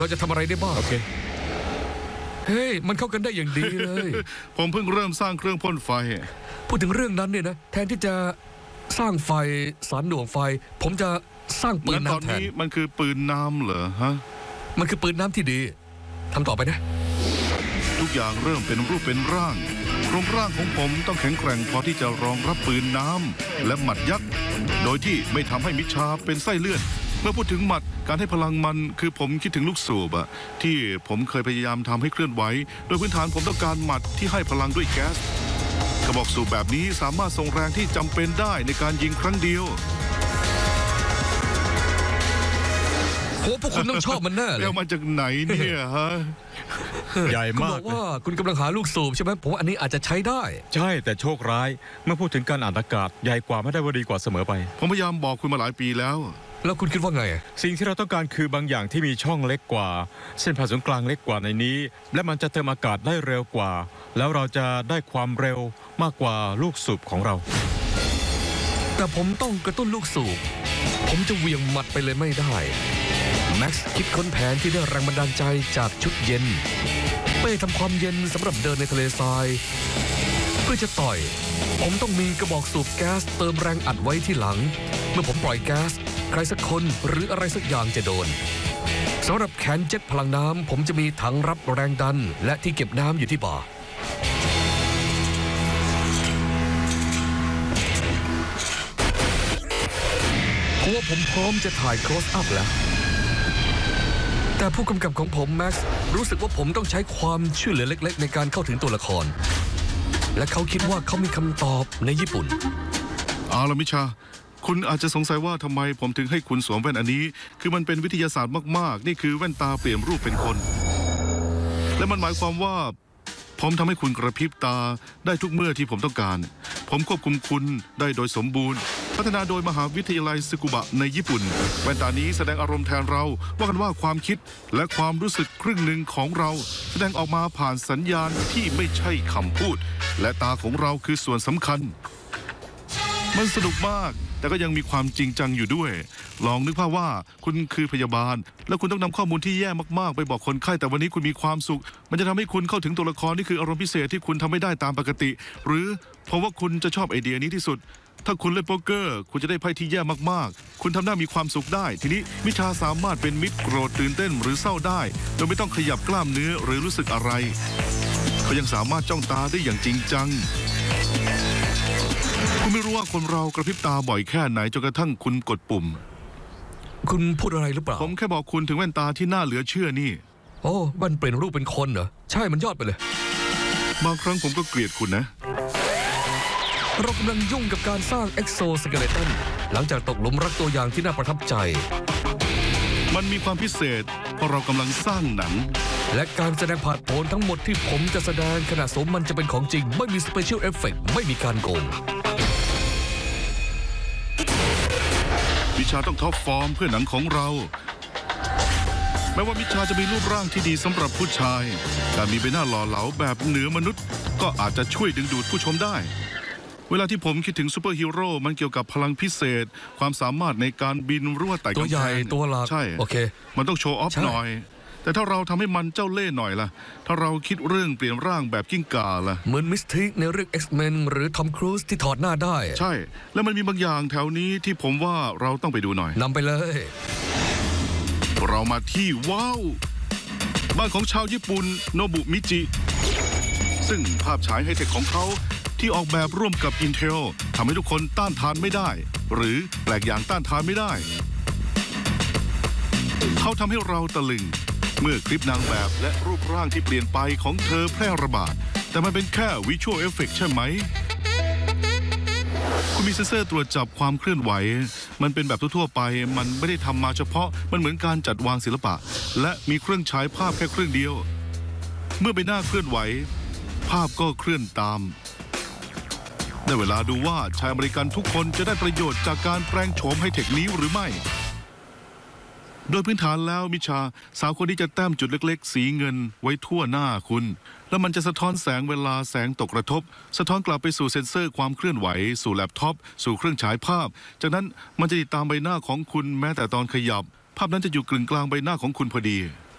เราจะทำอะไรได้บ้างโอเคเฮ้ยมันเข้ากันได้อย่างดีเลยผมเพิ่งเริ่มสร้างเครื่องพ่นไฟพูดถึงเรื่องนั้นเนี่ยนะแทนที่จะสร้างไฟสารหน่วงไฟผมจะสร้างปืนน้ำแทนตอนนี้มันคือปืนน้ำเหรอฮะมันคือปืนน้ำที่ดีทำต่อไปนะทุกอย่างเริ่มเป็นรูปเป็นร่างโครงร่างของผมต้องแข็งแกร่งพอที่จะรองรับปืนน้ำและหมัดยักษ์โดยที่ไม่ทำให้มิชชาเป็นไส้เลื่อนเมื่อพูดถึงหมัดการให้พลังมันคือผมคิดถึงลูกสูบอะที่ผมเคยพยายามทำให้เคลื่อนไหวโดยพื้นฐานผมต้องการหมัดที่ให้พลังด้วยแก๊สกระบอกสูบแบบนี้สามารถส่งแรงที่จำเป็นได้ในการยิงครั้งเดียวโหพวกคุณต้องชอบมันแน่เลยเอามาจากไหนเนี่ยฮะใหญ่มากคุณบอกว่าคุณกำลังหาลูกสูบใช่ไหมผมอันนี้อาจจะใช้ได้ใช่แต่โชคร้ายเมื่อพูดถึงการอ่านอากาศใหญ่กว่าไม่ได้ว่าดีกว่าเสมอไปผมพยายามบอกคุณมาหลายปีแล้วคุณคิดว่าไงสิ่งที่เราต้องการคือบางอย่างที่มีช่องเล็กกว่าเส้นผ่าศูนย์กลางเล็กกว่าในนี้และมันจะเติมอากาศได้เร็วกว่าแล้วเราจะได้ความเร็วมากกว่าลูกสูบของเราแต่ผมต้องกระตุ้นลูกสูบผมจะเหวี่ยงหมัดไปเลยไม่ได้แม็กซ์คิดค้นแผนที่ได้แรงบันดาลใจจากชุดเย็นเป้ทำความเย็นสำหรับเดินในทะเลทรายเพื่อจะต่อยผมต้องมีกระบอกสูบแก๊สเติมแรงอัดไว้ที่หลังเมื่อผมปล่อยแก๊สใครสักคนหรืออะไรสักอย่างจะโดนสำหรับแขนเจ็ตพลังน้ำผมจะมีถังรับแรงดันและที่เก็บน้ำอยู่ที่บ่าเพราะว่าผมพร้อมจะถ่าย close up แล้วแต่ผู้กำกับของผมแม็กซ์รู้สึกว่าผมต้องใช้ความช่วยเหลือเล็กๆในการเข้าถึงตัวละครและเขาคิดว่าเขามีคำตอบในญี่ปุ่นเอาล่ะมิชาคุณอาจจะสงสัยว่าทำไมผมถึงให้คุณสวมแว่นอันนี้คือมันเป็นวิทยาศาสตร์มากๆนี่คือแว่นตาเปลี่ยนรูปเป็นคนและมันหมายความว่าผมทำให้คุณกระพริบตาได้ทุกเมื่อที่ผมต้องการผมควบคุมคุณได้โดยสมบูรณ์พัฒนาโดยมหาวิทยาลัยซึกุบะในญี่ปุ่นแว่นตานี้แสดงอารมณ์แทนเราว่ากันว่าความคิดและความรู้สึกครึ่งหนึ่งของเราแสดงออกมาผ่านสัญญาณที่ไม่ใช่คำพูดและตาของเราคือส่วนสำคัญมันสนุกมากแต่ก็ยังมีความจริงจังอยู่ด้วยลองนึกภาพว่าคุณคือพยาบาลแล้วคุณต้องนำข้อมูลที่แย่มากๆไปบอกคนไข้แต่วันนี้คุณมีความสุขมันจะทำให้คุณเข้าถึงตัวละครนี่คืออารมณ์พิเศษที่คุณทำไม่ได้ตามปกติหรือเพราะว่าคุณจะชอบไอเดียนี้ที่สุดถ้าคุณเล่นโป๊กเกอร์คุณจะได้ไพ่ที่แย่มากๆคุณทำหน้ามีความสุขได้ทีนี้มิชาสามารถเป็นมิตรโกรธตื่นเต้นหรือเศร้าได้โดยไม่ต้องขยับกล้ามเนื้อหรือรู้สึกอะไรเขายังสามารถจ้องตาได้อย่างจริงจังคุณไม่รู้ว่าคนเรากระพริบตาบ่อยแค่ไหนจนกระทั่งคุณกดปุ่มคุณพูดอะไรหรือเปล่าผมแค่บอกคุณถึงแว่นตาที่น่าเหลือเชื่อนี่โอ้แว่นเปลี่ยนรูปเป็นคนเหรอใช่มันยอดไปเลยบางครั้งผมก็เกลียดคุณนะเรากำลังยุ่งกับการสร้างเอ็กโซสเกเลตันหลังจากตกหลุมรักตัวอย่างที่น่าประทับใจมันมีความพิเศษเพราะเรากำลังสร้างหนังและการแสดงผ่านโผนทั้งหมดที่ผมจะแสดงขณะสมมันจะเป็นของจริงไม่มีสเปเชียลเอฟเฟกต์ไม่มีการโกงมิชาต้องท็อปฟอร์มเพื่อหนังของเราแม้ว่ามิชาจะมีรูปร่างที่ดีสำหรับผู้ชายการมีใบหน้าหล่อเหลาแบบเหนือมนุษย์ก็อาจจะช่วยดึงดูดผู้ชมได้เวลาที่ผมคิดถึงซูเปอร์ฮีโร่มันเกี่ยวกับพลังพิเศษความสามารถในการบินรั่วไต่กำแพงตัวใหญ่ตัวหลักใช่โอเคมันต้องโชว์ออฟหน่อยแต่ถ้าเราทำให้มันเจ้าเล่ห์หน่อยล่ะถ้าเราคิดเรื่องเปลี่ยนร่างแบบกิ้งก่าล่ะเหมือนมิสทิกในเรื่อง X-Men หรือทอมครูซที่ถอดหน้าได้ใช่แล้วมันมีบางอย่างแถวนี้ที่ผมว่าเราต้องไปดูหน่อยนำไปเลยเรามาที่ว้าวบ้านของชาวญี่ปุ่นโนบุมิจิซึ่งภาพฉายไฮเทคของเขาที่ออกแบบร่วมกับ Intel ทำให้ทุกคนต้านทานไม่ได้หรือแปลกอย่างต้านทานไม่ได้เขาทำให้เราตะลึงเมื่อคลิปนางแบบและรูปร่างที่เปลี่ยนไปของเธอแพร่ระบาดแต่มันเป็นแค่วิชวลเอฟเฟกต์ใช่ไหมคุณมีเซ็นเซอร์ตรวจจับความเคลื่อนไหวมันเป็นแบบทั่วไปมันไม่ได้ทำมาเฉพาะมันเหมือนการจัดวางศิลปะและมีเครื่องฉายภาพแค่เครื่องเดียวเมื่อใบหน้าเคลื่อนไหวภาพก็เคลื่อนตามได้เวลาดูว่าชายอเมริกันทุกคนจะได้ประโยชน์จากการแปลงโฉมไฮเทคนี้หรือไม่โดยพื้นฐานแล้วมิชาสาวคนนี้จะแต้มจุดเล็กๆสีเงินไว้ทั่วหน้าคุณแล้วมันจะสะท้อนแสงเวลาแสงตกกระทบสะท้อนกลับไปสู่เซ็นเซอร์ความเคลื่อนไหวสู่แล็ปท็อปสู่เครื่องฉายภาพจากนั้นมันจะติดตามใบหน้าของคุณแม้แต่ตอนขยับภาพนั้นจะอยู่กึ่งกลางใบหน้าของคุณพอดี